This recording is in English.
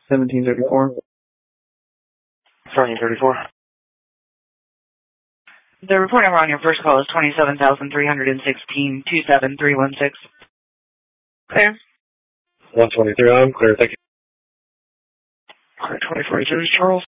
1734. 1734. The report number on your first call is 27,316, 27316. Clear. 123, I'm clear, thank you. Clear 24, Charles.